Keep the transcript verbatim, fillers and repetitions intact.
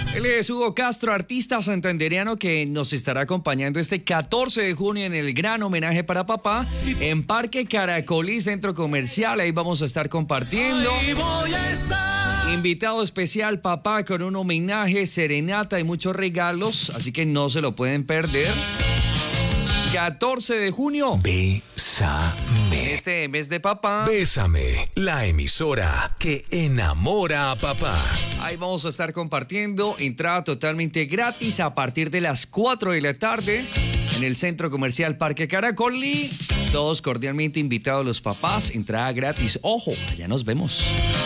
Él es Hugo Castro, artista santandereano que nos estará acompañando este catorce de junio en el gran homenaje para papá en Parque Caracolí, Centro Comercial. Ahí vamos a estar compartiendo. Ahí voy a estar. Invitado especial, papá, con un homenaje, serenata y muchos regalos, así que no se lo pueden perder. catorce de junio. Bésame. Este mes de papá. Bésame, la emisora que enamora a papá. Ahí vamos a estar compartiendo. Entrada totalmente gratis a partir de las cuatro de la tarde en el Centro Comercial Parque Caracolí. Todos cordialmente invitados los papás. Entrada gratis. Ojo, allá nos vemos.